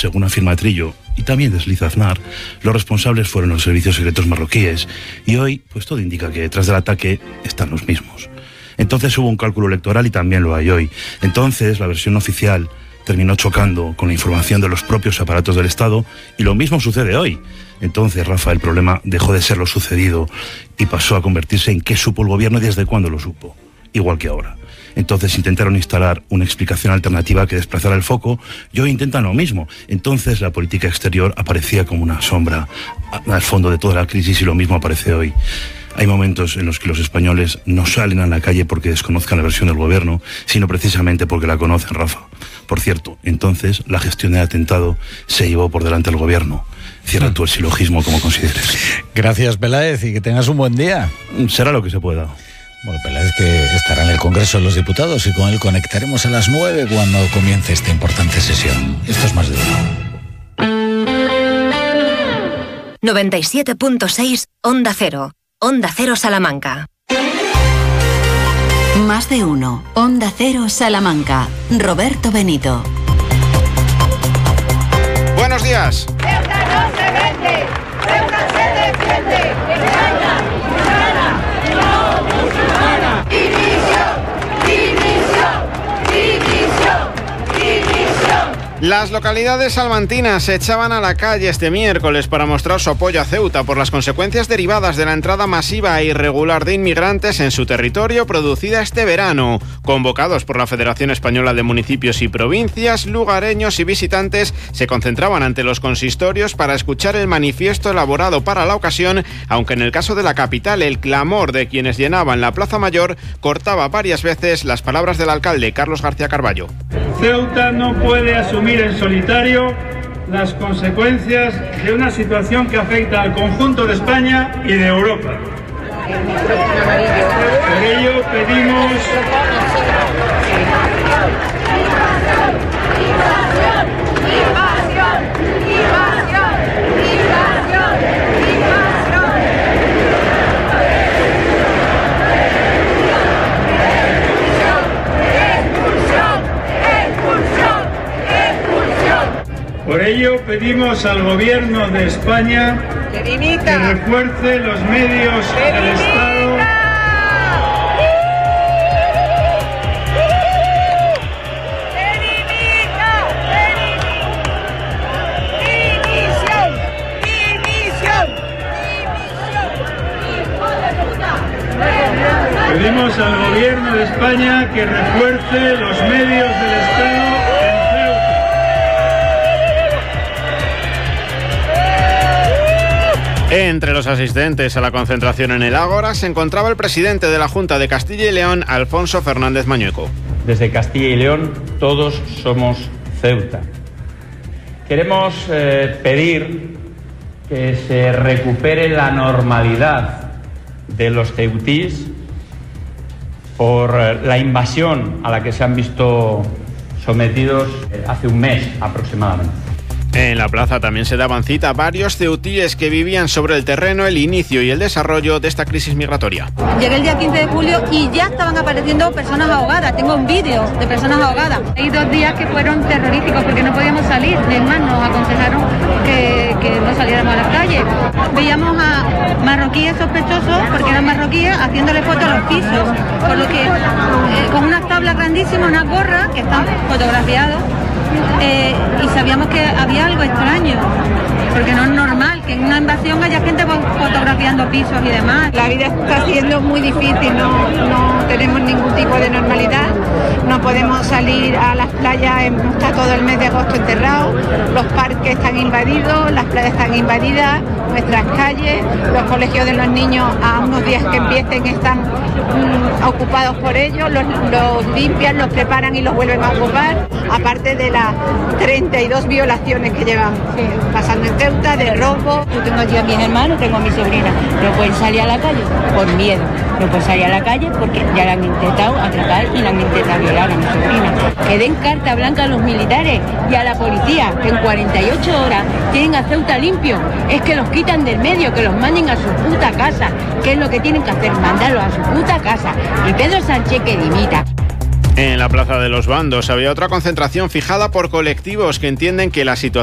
según afirma Trillo, y también desliza Aznar, los responsables fueron los servicios secretos marroquíes, y hoy, pues todo indica que detrás del ataque están los mismos. Entonces hubo un cálculo electoral y también lo hay hoy. Entonces la versión oficial terminó chocando con la información de los propios aparatos del Estado, y lo mismo sucede hoy. Entonces, Rafa, el problema dejó de ser lo sucedido y pasó a convertirse en qué supo el gobierno y desde cuándo lo supo, igual que ahora. Entonces intentaron instalar una explicación alternativa que desplazara el foco, y hoy intentan lo mismo. Entonces la política exterior aparecía como una sombra al fondo de toda la crisis, y lo mismo aparece hoy. Hay momentos en los que los españoles no salen a la calle porque desconozcan la versión del gobierno, sino precisamente porque la conocen, Rafa. Por cierto, entonces la gestión del atentado se llevó por delante al gobierno. Cierra tú el silogismo como consideres. Gracias, Peláez, y que tengas un buen día. Será lo que se pueda. Bueno, Peláez que estará en el Congreso de los Diputados, y con él conectaremos a las 9 cuando comience esta importante sesión. Esto es Más de Uno. 97.6 Onda Cero. Onda Cero Salamanca. Más de Uno. Onda Cero Salamanca. Roberto Benito. Buenos días. ¡Ceuta no se vende! ¡Ceuta se defiende! ¡España, musulmana, no musulmana! ¡División! ¡División! ¡División! ¡División! Las localidades salmantinas se echaban a la calle este miércoles para mostrar su apoyo a Ceuta por las consecuencias derivadas de la entrada masiva e irregular de inmigrantes en su territorio producida este verano. Convocados por la Federación Española de Municipios y Provincias, lugareños y visitantes se concentraban ante los consistorios para escuchar el manifiesto elaborado para la ocasión, aunque en el caso de la capital el clamor de quienes llenaban la Plaza Mayor cortaba varias veces las palabras del alcalde Carlos García Carballo. Ceuta no puede asumir en solitario las consecuencias de una situación que afecta al conjunto de España y de Europa. Por ello pedimos Por ello pedimos al Gobierno de España que refuerce los medios del Estado Pedimos al Gobierno de España que refuerce los medios del Estado. Entre los asistentes a la concentración en el Ágora se encontraba el presidente de la Junta de Castilla y León, Alfonso Fernández Mañueco. Desde Castilla y León todos somos Ceuta. Queremos pedir que se recupere la normalidad de los ceutís por la invasión a la que se han visto sometidos hace un mes aproximadamente. En la plaza también se daban cita varios ceutíes que vivían sobre el terreno el inicio y el desarrollo de esta crisis migratoria. Llegué el día 15 de julio y ya estaban apareciendo personas ahogadas. Tengo un vídeo de personas ahogadas. Hay 2 días que fueron terroríficos porque no podíamos salir. Y además nos aconsejaron que no saliéramos a la calle. Veíamos a marroquíes sospechosos, porque eran marroquíes, haciéndole fotos a los pisos. Por lo que con unas tablas grandísimas, unas gorras que están fotografiados. Y sabíamos que había algo extraño, porque no es normal que en una invasión haya gente fotografiando pisos y demás. La vida está siendo muy difícil, no tenemos ningún tipo de normalidad, no podemos salir a las playas, está todo el mes de agosto enterrado, los parques están invadidos, las playas están invadidas, nuestras calles, los colegios de los niños a unos días que empiecen están ocupados por ellos, los limpian, los preparan y los vuelven a ocupar, aparte de las 32 violaciones que llevan pasando en Ceuta, de robo. Yo tengo aquí a mis hermanos, tengo a mi sobrina, no pueden salir a la calle por miedo, no pueden salir a la calle porque ya la han intentado atracar y la han intentado violar a mi sobrina. Que den carta blanca a los militares y a la policía, que en 48 horas tienen a Ceuta limpio, es que los quitan del medio, que los manden a su puta casa, que es lo que tienen que hacer, mandarlos a su puta casa, y Pedro Sánchez que dimita. En la Plaza de los Bandos había otra concentración fijada por colectivos que entienden que la situación